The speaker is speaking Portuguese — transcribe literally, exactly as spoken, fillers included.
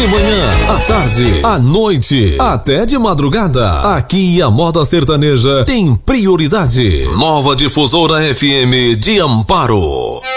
De manhã, à tarde, à noite, até de madrugada. Aqui a moda sertaneja tem prioridade. Nova Difusora F M de Amparo.